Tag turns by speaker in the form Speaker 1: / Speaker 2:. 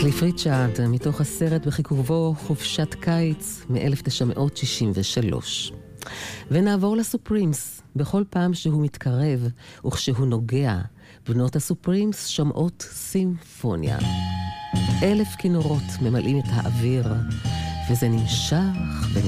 Speaker 1: קליף ריצ'ארד, מתוך הסרט בחיכובו חופשת קיץ מ-1963. ונעבור לסופרימס. בכל פעם שהוא מתקרב וכשהוא נוגע, בנות הסופרימס שומעות סימפוניה. 1000 כינורות ממלאים את האוויר, וזה נמשך